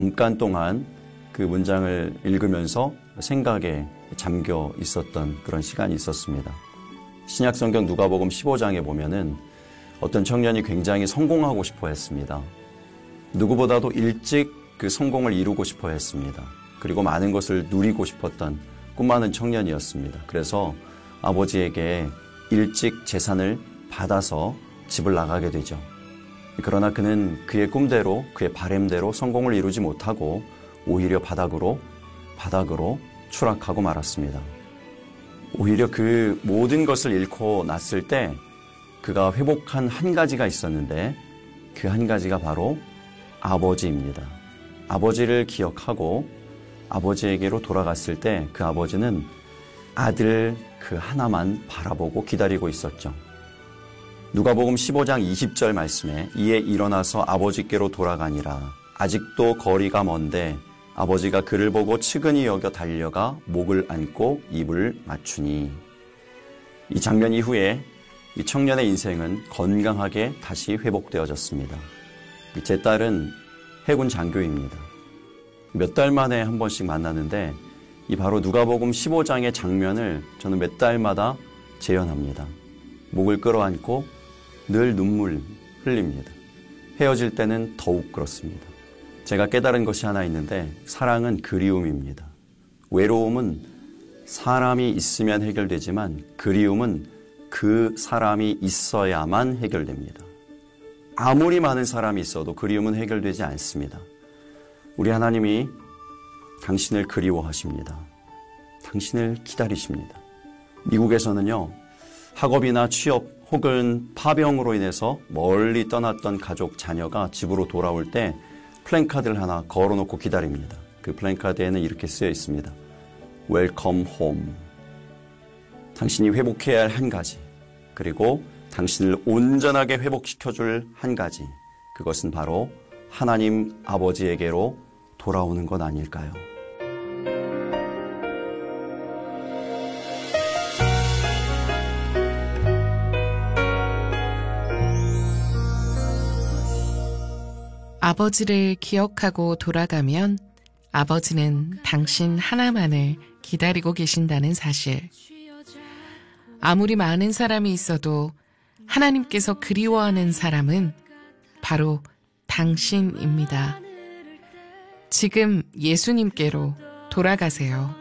잠깐 동안 그 문장을 읽으면서 생각에 잠겨 있었던 그런 시간이 있었습니다. 신약성경 누가복음 15장에 보면은 어떤 청년이 굉장히 성공하고 싶어 했습니다. 누구보다도 일찍 그 성공을 이루고 싶어 했습니다. 그리고 많은 것을 누리고 싶었던 꿈 많은 청년이었습니다. 그래서 아버지에게 일찍 재산을 받아서 집을 나가게 되죠. 그러나 그는 그의 꿈대로, 그의 바램대로 성공을 이루지 못하고 오히려 바닥으로 추락하고 말았습니다. 오히려 그 모든 것을 잃고 났을 때 그가 회복한 한 가지가 있었는데 그 한 가지가 바로 아버지입니다. 아버지를 기억하고 아버지에게로 돌아갔을 때 그 아버지는 아들 그 하나만 바라보고 기다리고 있었죠. 누가복음 15장 20절 말씀에 이에 일어나서 아버지께로 돌아가니라. 아직도 거리가 먼데 아버지가 그를 보고 측은히 여겨 달려가 목을 안고 입을 맞추니. 이 장면 이후에 이 청년의 인생은 건강하게 다시 회복되어졌습니다. 제 딸은 해군 장교입니다. 몇 달 만에 한 번씩 만나는데 이 바로 누가복음 15장의 장면을 저는 몇 달마다 재현합니다. 목을 끌어안고 늘 눈물 흘립니다. 헤어질 때는 더욱 그렇습니다. 제가 깨달은 것이 하나 있는데 사랑은 그리움입니다. 외로움은 사람이 있으면 해결되지만 그리움은 그 사람이 있어야만 해결됩니다. 아무리 많은 사람이 있어도 그리움은 해결되지 않습니다. 우리 하나님이 당신을 그리워하십니다. 당신을 기다리십니다. 미국에서는요, 학업이나 취업 혹은 파병으로 인해서 멀리 떠났던 가족 자녀가 집으로 돌아올 때 플랜카드를 하나 걸어놓고 기다립니다. 그 플랜카드에는 이렇게 쓰여 있습니다. Welcome home. 당신이 회복해야 할 한 가지, 그리고 당신을 온전하게 회복시켜줄 한 가지, 그것은 바로 하나님 아버지에게로 돌아오는 것 아닐까요? 아버지를 기억하고 돌아가면 아버지는 당신 하나만을 기다리고 계신다는 사실. 아무리 많은 사람이 있어도 하나님께서 그리워하는 사람은 바로 당신입니다. 지금 예수님께로 돌아가세요.